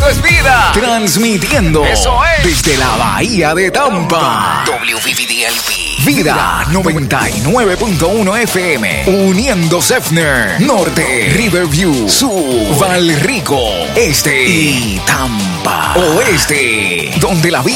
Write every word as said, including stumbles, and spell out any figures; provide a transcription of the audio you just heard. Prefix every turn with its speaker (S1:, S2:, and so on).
S1: Esto es vida.
S2: Transmitiendo.
S1: Eso es.
S2: Desde la Bahía de Tampa.
S1: W V D L P.
S2: Vida noventa y nueve punto uno F M. Uniendo Sefner. Norte. Riverview. Sur. Valrico. Este. Y Tampa. Oeste. Donde la vida